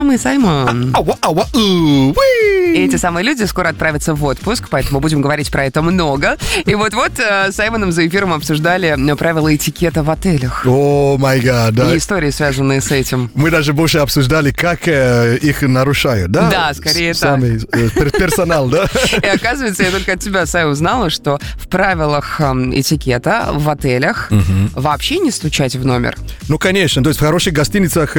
Мы Саймон. И эти самые люди скоро отправятся в отпуск, поэтому будем говорить про это много. И вот-вот с Саймоном за эфиром обсуждали правила этикета в отелях. О, май гад, да. И истории, связанные с этим. Мы даже больше обсуждали, как их нарушают, да? Да, скорее так. Самый персонал, да? И оказывается, я только от тебя, Сай, узнала, что в правилах этикета в отелях вообще не стучать в номер. Ну, конечно. То есть в хороших гостиницах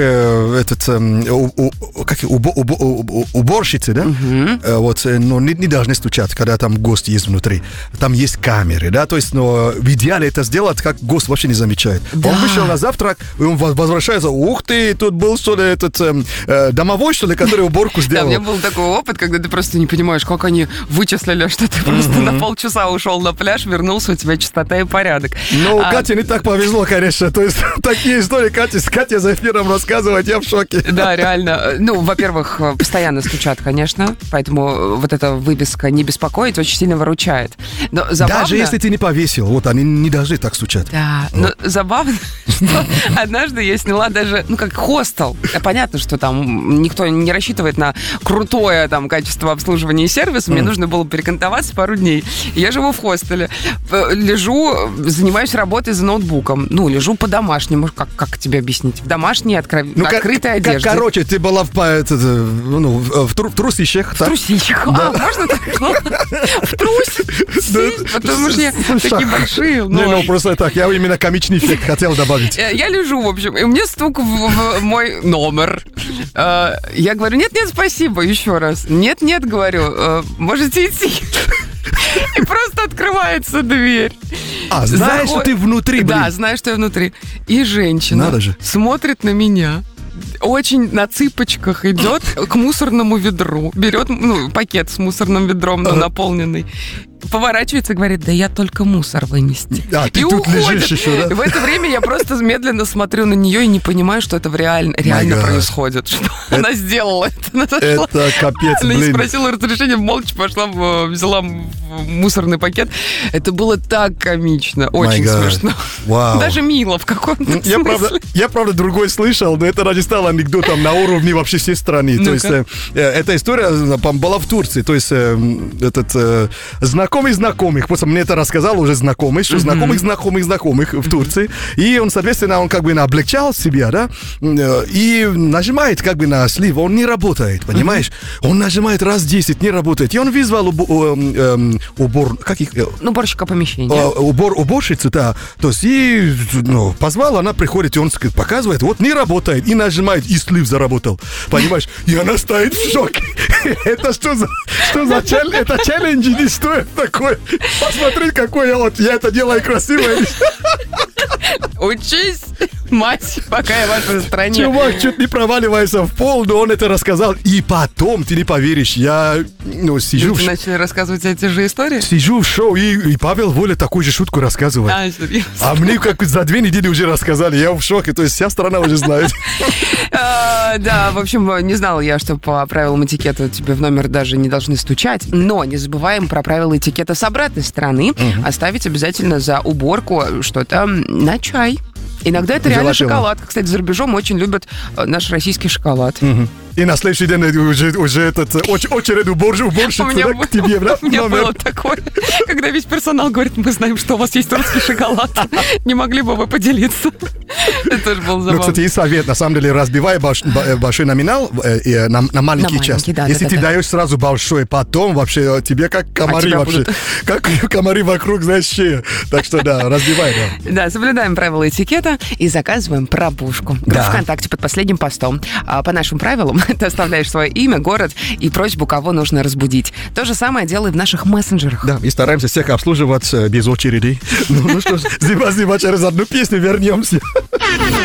уборщицы, да? Вот, но не должны стучать, когда там гость есть внутри. Там есть камеры, да? То есть, но в идеале это сделать, как гость вообще не замечает. Да. Он вышел на завтрак, и он возвращается. Ух ты, тут был, что ли, домовой, что ли, который уборку сделал. Да, у меня был такой опыт, когда ты просто не понимаешь, как они вычислили, что ты просто на полчаса ушел на пляж, вернулся, у тебя чистота и порядок. Ну, Кате не так повезло, конечно. То есть, такие истории Катя за эфиром рассказывает, я в шоке. Да, реально. Ну, во-первых, постоянно стучат, конечно, поэтому вот эта выписка «не беспокоить» очень сильно выручает. Но забавно... Даже если ты не повесил, вот они не должны так стучать. Да, вот. Но забавно, что однажды я сняла даже, как хостел. Понятно, что там никто не рассчитывает на крутое там качество обслуживания и сервиса. Мне нужно было перекантоваться пару дней. Я живу в хостеле, лежу, занимаюсь работой за ноутбуком. Лежу по-домашнему, как тебе объяснить? В домашней открытой одежде. Короче, ты была в трусищах. В трусищах? Да. Можно так? В трусищах? Потому что я такие большие. Не, просто так, я именно комичный эффект хотел добавить. Я лежу, в общем, и мне стук в мой номер. Я говорю, нет-нет, спасибо, еще раз. Нет-нет, говорю, можете идти. И просто открывается дверь. Знаешь, что ты внутри, блин. Да, знаю, что я внутри. И женщина смотрит на меня, очень на цыпочках идет к мусорному ведру, берет пакет с мусорным ведром, наполненный, поворачивается и говорит, да я только мусор вынести. Ты и тут уходит. лежишь еще, да? И в это время я просто медленно смотрю на нее и не понимаю, что это реально происходит. Что она сделала это. Это капец, она блин. не спросила разрешения, молча пошла, взяла мусорный пакет. Это было так комично, очень смешно. Вау. Даже мило в каком-то смысле. Я, правда, другой слышал, но это ради стало анекдотом на уровне вообще всей страны. То есть, эта история была в Турции. То есть, знакомый знакомых, просто мне это рассказал уже знакомый, что знакомых в Турции. И он, соответственно, он как бы облегчал себя, да, и нажимает как бы на слив, он не работает, понимаешь? Он нажимает раз 10, не работает. И он вызвал уборщика помещения. Уборщицу, да. То есть, и позвал, она приходит, и он показывает, вот не работает, и нажимает, и слив заработал. Понимаешь? И она стоит в шоке. Это что за челлендж? Это челлендж или что это такое? Посмотри, какой я это делаю красиво. Учись, мать, пока я в вашей стране. Чувак чуть не проваливается в пол, но он это рассказал. И потом, ты не поверишь, я сижу... Ты начали рассказывать эти же истории? Сижу в шоу, и Павел Воля такую же шутку рассказывает. Серьезно? А мне как за 2 недели уже рассказали. Я в шоке, то есть вся страна уже знает. Да, в общем, не знала я, что по правилам этикета тебе в номер даже не должны стучать. Но не забываем про правила этикета с обратной стороны. Оставить обязательно за уборку что-то на чай. Иногда это реально шоколадка. Кстати, за рубежом очень любят наш российский шоколад. И на следующий день уже очередь уборщицы к тебе, да? У меня было такое, когда весь персонал говорит, мы знаем, что у вас есть русский шоколад. Не могли бы вы поделиться? Это тоже было забавно. Кстати, и совет, на самом деле, разбивай большой номинал на маленькие части. Если ты даешь сразу большой, потом вообще тебе как комары вообще. Как комары вокруг, знаешь, шея. Так что да, разбивай, да. Да, соблюдаем правила этикета и заказываем пробушку. Да. ВКонтакте под последним постом. По нашим правилам ты оставляешь свое имя, город и просьбу, кого нужно разбудить. То же самое делаем в наших мессенджерах. Да, и стараемся всех обслуживать без очередей. Ну что ж, зима, через одну песню вернемся.